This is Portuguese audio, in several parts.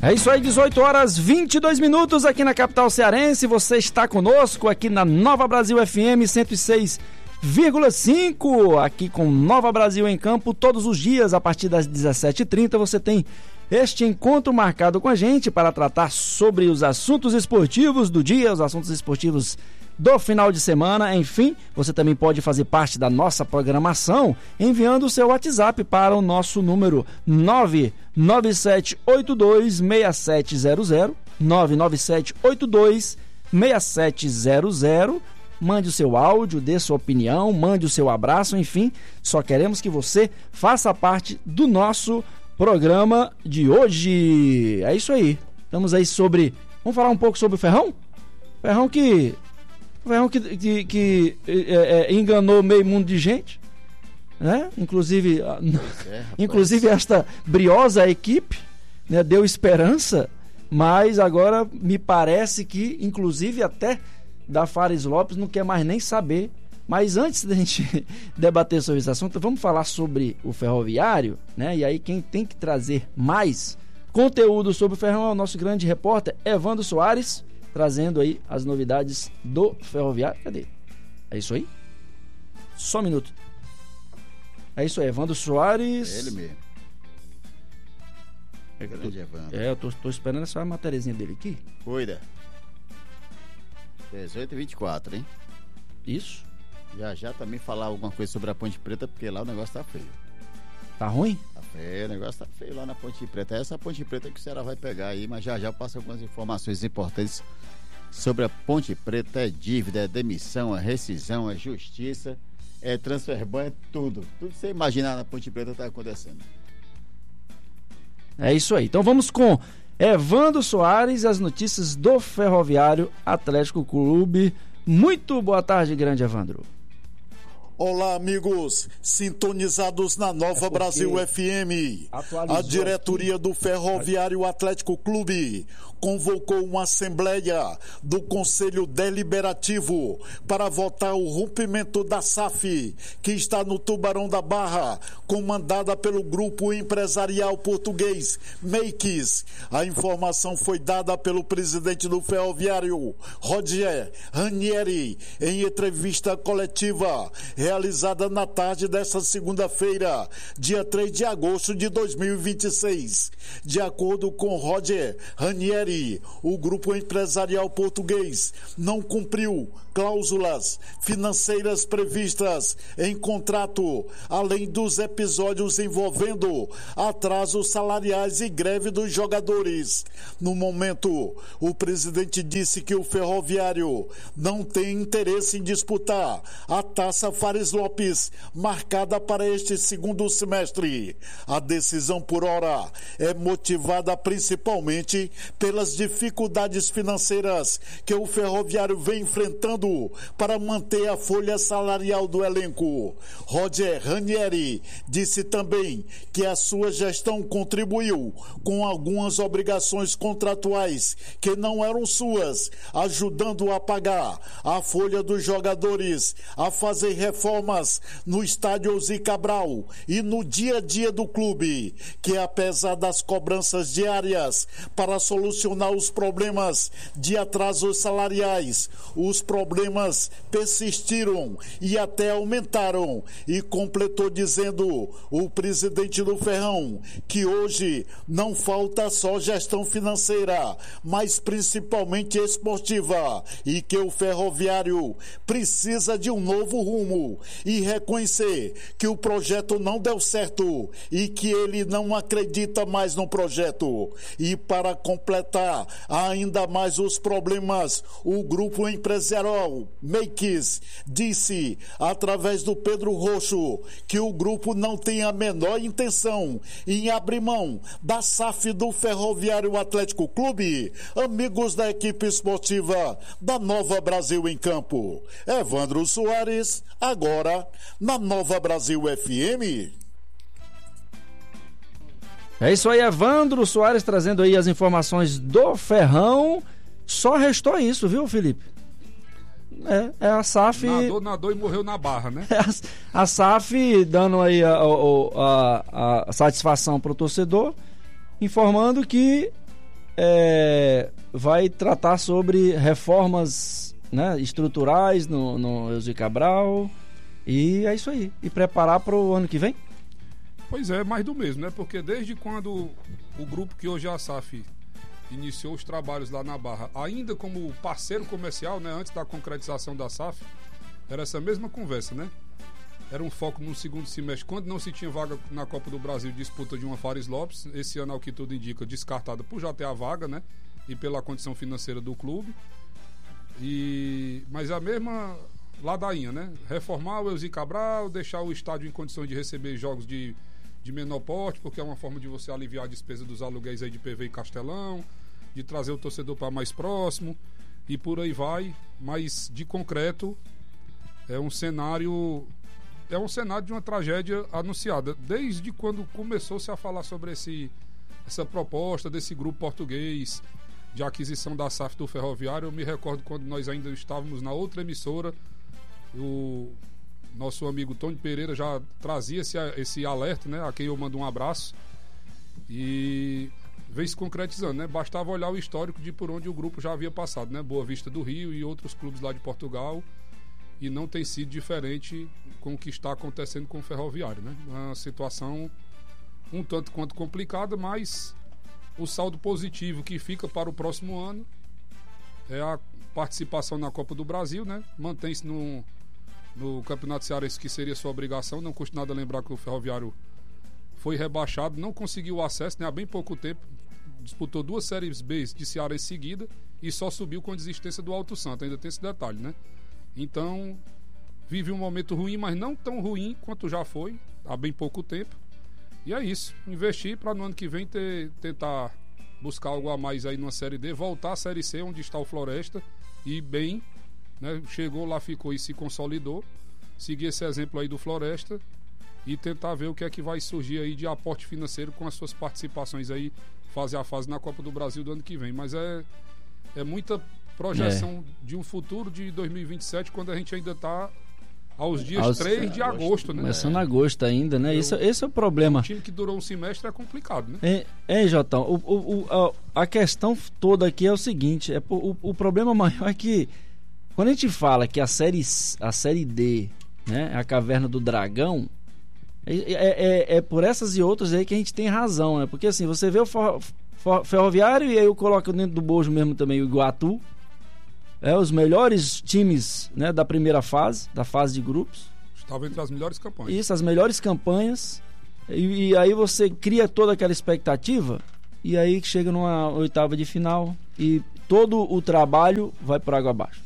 É isso aí, 18 horas 22 minutos aqui na capital cearense. Você está conosco aqui na Nova Brasil FM 106,5, aqui com Nova Brasil em Campo. Todos os dias, a partir das 17h30, você tem este encontro marcado com a gente para tratar sobre os assuntos esportivos do dia, os assuntos esportivos do final de semana. Enfim, você também pode fazer parte da nossa programação enviando o seu WhatsApp para o nosso número 997826700, 997826700. Mande o seu áudio, dê sua opinião, mande o seu abraço, enfim, só queremos que você faça parte do nosso programa de hoje. É isso aí. Estamos aí vamos falar um pouco sobre o Ferrão? Ferrão que enganou meio mundo de gente, né? Inclusive esta briosa equipe, né, deu esperança, mas agora me parece que inclusive até da Fares Lopes não quer mais nem saber. Mas antes da gente debater sobre esse assunto, vamos falar sobre o Ferroviário, né? E aí quem tem que trazer mais conteúdo sobre o Ferrão é o nosso grande repórter Evandro Soares, trazendo aí as novidades do Ferroviário. Cadê? É isso aí? Só um minuto. É isso aí, Evandro Soares. É ele mesmo. Grande Evandro. Eu tô esperando essa matériazinha dele aqui. Cuida. 18h24, hein? Isso. Já também falar alguma coisa sobre a Ponte Preta, porque lá o negócio tá feio. Tá ruim? Tá feio, o negócio tá feio lá na Ponte Preta. É essa Ponte Preta que o Ceará vai pegar aí, mas já passa algumas informações importantes sobre a Ponte Preta. É dívida, é demissão, é rescisão, é justiça, é transfer ban, é tudo. Tudo que você imaginar na Ponte Preta tá acontecendo. É isso aí. Então vamos com Evandro Soares e as notícias do Ferroviário Atlético Clube. Muito boa tarde, grande Evandro. Olá, amigos, sintonizados na Nova Brasil FM. A diretoria do Ferroviário Atlético Clube convocou uma assembleia do Conselho Deliberativo para votar o rompimento da SAF, que está no Tubarão da Barra, comandada pelo grupo empresarial português Makes. A informação foi dada pelo presidente do Ferroviário, Roger Ranieri, em entrevista coletiva realizada na tarde desta segunda-feira, dia 3 de agosto de 2026. De acordo com Roger Ranieri, o grupo empresarial português não cumpriu cláusulas financeiras previstas em contrato, além dos episódios envolvendo atrasos salariais e greve dos jogadores. No momento, o presidente disse que o Ferroviário não tem interesse em disputar a Taça Fares Lopes, marcada para este segundo semestre. A decisão, por hora, é motivada principalmente pelas dificuldades financeiras que o Ferroviário vem enfrentando para manter a folha salarial do elenco. Roger Ranieri disse também que a sua gestão contribuiu com algumas obrigações contratuais que não eram suas, ajudando a pagar a folha dos jogadores, a fazer reformas no estádio Osir Cabral e no dia a dia do clube, que apesar das cobranças diárias para solucionar os problemas de atrasos salariais, os problemas persistiram e até aumentaram, e completou dizendo o presidente do Ferrão que hoje não falta só gestão financeira, mas principalmente esportiva, e que o Ferroviário precisa de um novo rumo e reconhecer que o projeto não deu certo e que ele não acredita mais no projeto. E para completar ainda mais os problemas, o grupo empresarial Makes disse, através do Pedro Roxo, que o grupo não tem a menor intenção em abrir mão da SAF do Ferroviário Atlético Clube. Amigos da equipe esportiva da Nova Brasil em Campo. Evandro Soares, agora na Nova Brasil FM. É isso aí, Evandro Soares trazendo aí as informações do Ferrão. Só restou isso, viu, Felipe? É a SAF... Nadou e morreu na barra, né? A SAF dando aí a satisfação para o torcedor, informando que vai tratar sobre reformas, né, estruturais no Elzi Cabral, e é isso aí. E preparar para o ano que vem? Pois é, mais do mesmo, né? Porque desde quando o grupo que hoje é a SAF iniciou os trabalhos lá na Barra, ainda como parceiro comercial, né, antes da concretização da SAF, era essa mesma conversa, né? Era um foco no segundo semestre, quando não se tinha vaga na Copa do Brasil, disputa de uma Fares Lopes, esse ano, ao que tudo indica, descartada por já ter a vaga, né? E pela condição financeira do clube. Mas a mesma ladainha, né? Reformar o Elzi Cabral, deixar o estádio em condições de receber jogos de menor porte, porque é uma forma de você aliviar a despesa dos aluguéis aí de PV e Castelão, de trazer o torcedor para mais próximo, e por aí vai. Mas, de concreto, é um cenário de uma tragédia anunciada. Desde quando começou-se a falar sobre essa proposta desse grupo português de aquisição da SAF do Ferroviário, eu me recordo quando nós ainda estávamos na outra emissora, o nosso amigo Tony Pereira já trazia esse alerta, né, a quem eu mando um abraço, e veio se concretizando, né? Bastava olhar o histórico de por onde o grupo já havia passado, né? Boa Vista do Rio e outros clubes lá de Portugal, e não tem sido diferente com o que está acontecendo com o Ferroviário, né? Uma situação um tanto quanto complicada, mas o saldo positivo que fica para o próximo ano é a participação na Copa do Brasil, né? Mantém-se no Campeonato Cearense, que seria sua obrigação. Não custa nada lembrar que o Ferroviário foi rebaixado, não conseguiu o acesso, né? Há bem pouco tempo, disputou 2 séries B de Ceará em seguida e só subiu com a desistência do Alto Santo, ainda tem esse detalhe, né? Então, vive um momento ruim, mas não tão ruim quanto já foi, há bem pouco tempo. E é isso, investir para no ano que vem tentar buscar algo a mais aí numa Série D, voltar à Série C, onde está o Floresta, e bem, né? Chegou lá, ficou e se consolidou. Seguir esse exemplo aí do Floresta e tentar ver o que é que vai surgir aí de aporte financeiro com as suas participações aí, fase a fase, na Copa do Brasil do ano que vem. Mas é muita projeção de um futuro de 2027, quando a gente ainda está aos dias 3 de agosto, né? Começando agosto ainda, né? Esse é o problema. Um time que durou um semestre é complicado, né? Jotão, a questão toda aqui é o seguinte, o problema maior é que quando a gente fala que a série D, né, a Caverna do Dragão, é por essas e outras aí que a gente tem razão, né? Porque assim, você vê o Ferroviário, e aí eu coloco dentro do bojo mesmo também o Iguatu, os melhores times, né, da primeira fase, da fase de grupos. Estava entre as melhores campanhas. Isso, as melhores campanhas. E aí você cria toda aquela expectativa, e aí chega numa oitava de final e todo o trabalho vai por água abaixo.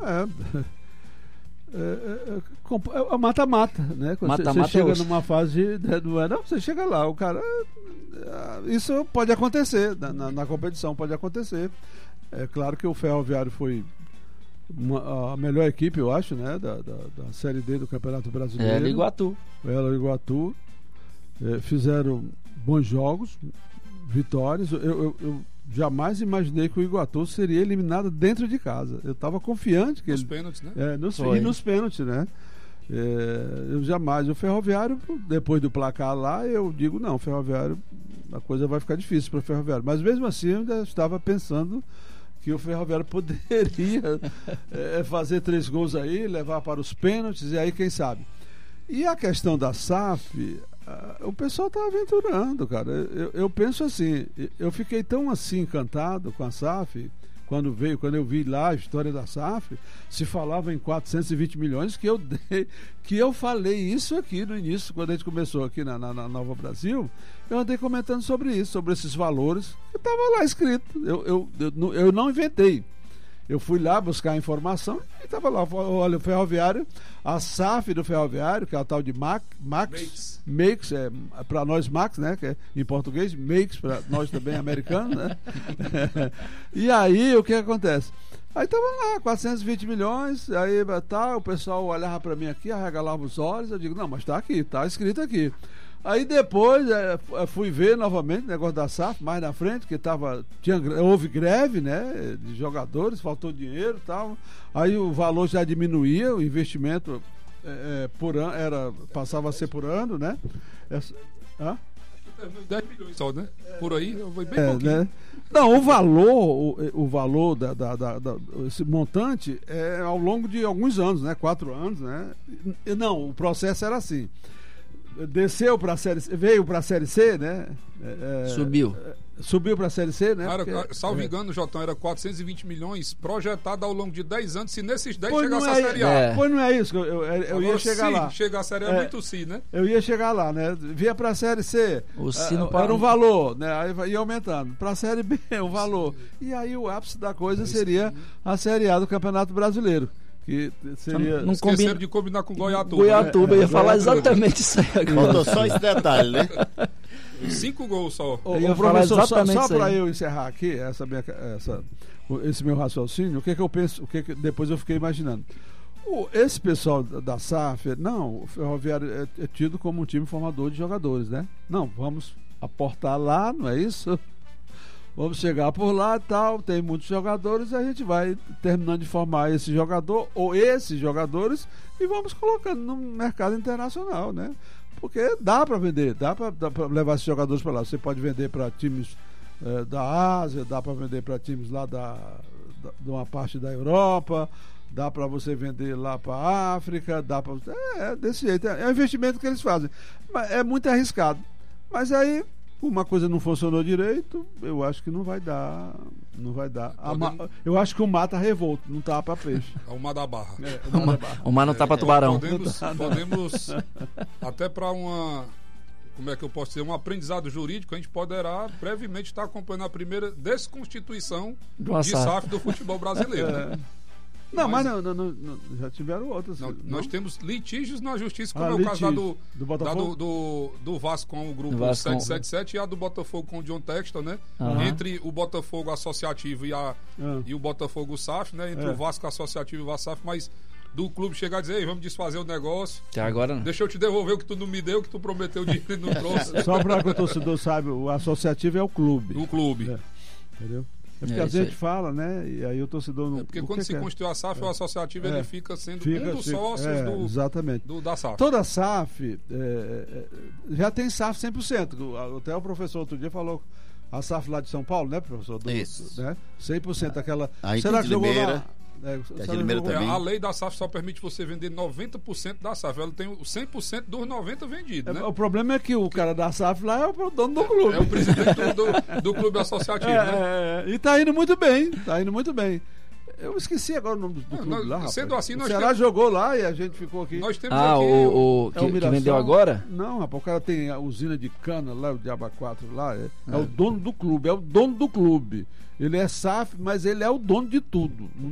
É mata-mata, né? Quando você chega numa fase, você chega lá, o cara, isso pode acontecer na competição, pode acontecer. É claro que o Ferroviário foi a melhor equipe, eu acho, né, da Série D do Campeonato Brasileiro. Iguatu. Fizeram bons jogos, vitórias. Eu jamais imaginei que o Iguatu seria eliminado dentro de casa. Eu estava confiante que pênaltis, né? Nos pênaltis, né? Eu jamais. O Ferroviário, depois do placar lá, eu digo, não, o Ferroviário, a coisa vai ficar difícil para o Ferroviário. Mas mesmo assim, eu ainda estava pensando que o Ferroviário poderia fazer 3 gols aí, levar para os pênaltis, e aí quem sabe. E a questão da SAF, o pessoal está aventurando, cara. Eu penso assim, eu fiquei tão assim encantado com a SAF, quando eu vi lá a história da SAF, se falava em 420 milhões, que eu falei isso aqui no início, quando a gente começou aqui na Nova Brasil, eu andei comentando sobre isso, sobre esses valores, que estava lá escrito. Eu não inventei. Eu fui lá buscar a informação e estava lá, olha, o Ferroviário, a SAF do Ferroviário, que é a tal de Makes, para nós Max, né, que é em português, Makes para nós também americanos, né? E aí, o que acontece? Aí estava lá, 420 milhões, aí o pessoal olhava para mim aqui, arregalava os olhos, eu digo, não, mas está aqui, está escrito aqui. Aí depois fui ver novamente o negócio da SAF, mais na frente, que houve greve, né, de jogadores, faltou dinheiro e tal. Aí o valor já diminuía, o investimento por ano, passava a ser por ano, né? 10 milhões só, né? Por aí, foi bem pouquinho. Né? Não, o valor esse montante é ao longo de alguns anos, né? 4 anos, né? Não, o processo era assim. Desceu para a Série C, veio para a Série C, né? Subiu para a Série C, né? Salvo engano, Jotão, era 420 milhões projetado ao longo de 10 anos, se nesses 10 chegasse a Série A. Pois não é isso, eu ia chegar lá. Se chegar a Série A é muito si, né? Eu ia chegar lá, né? Via para a Série C, era um valor, né? Aí ia aumentando. Para a Série B, um valor. E aí o ápice da coisa seria a Série A do Campeonato Brasileiro. Que seria... Não esqueceram de combinar com Goiatuba. Goiatuba, eu ia falar exatamente isso aí agora. Faltou só esse detalhe, né? 5 gols só. Professor, só para eu encerrar aqui esse meu raciocínio, o que eu penso, depois eu fiquei imaginando. Esse pessoal da SAF, o Ferroviário é tido como um time formador de jogadores, né? Não, vamos aportar lá, não é isso? Vamos chegar por lá e tal, tem muitos jogadores, a gente vai terminando de formar esse jogador ou esses jogadores e vamos colocando no mercado internacional, né? Porque dá para vender, dá para levar esses jogadores para lá. Você pode vender para times da Ásia, dá para vender para times lá de uma parte da Europa, dá para você vender lá para a África, dá para desse jeito. É um investimento que eles fazem. Mas é muito arriscado. Mas aí uma coisa não funcionou direito, eu acho que não vai dar. Eu acho que o mar tá revolto, não tá para peixe. É o mar da Barra. O mar não tá para tubarão. Podemos até para como é que eu posso dizer, um aprendizado jurídico, a gente poderá brevemente estar acompanhando a primeira desconstituição de SAF do futebol brasileiro. Né? Não, mas não, já tiveram outras. Nós temos litígios na justiça, como é o caso do Vasco com o grupo 777 e a do Botafogo com o John Textor, né? Entre o Botafogo Associativo e o Botafogo SAF, né? Entre o Vasco Associativo e o VASAF, mas do clube chegar a dizer, ei, vamos desfazer o negócio. Até agora não. Deixa eu te devolver o que tu não me deu, que tu prometeu de e não trouxe. Só para que o torcedor saiba, o associativo é o clube. O clube. Entendeu? É porque a gente fala, né? E aí o torcedor não. Porque quando se constitui a SAF, o associativo ele fica sendo um dos sócios da SAF. Toda SAF já tem SAF 100%. Até o professor outro dia falou a SAF lá de São Paulo, né, professor? Isso. Né? 100% aquela. Será que jogou lá? A lei da SAF só permite você vender 90% da SAF. Ela tem o 100% dos 90% vendidos, né? O problema é que o cara da SAF lá é o dono do clube. É o presidente do clube associativo, né? E tá indo muito bem. Eu esqueci agora o nome do clube lá, sendo assim, o Ceará jogou lá e a gente ficou aqui. Nós temos aqui que vendeu agora? Não, rapaz, o cara tem a usina de cana lá, o Diaba 4 lá, é o dono do clube, Ele é SAF, mas ele é o dono de tudo.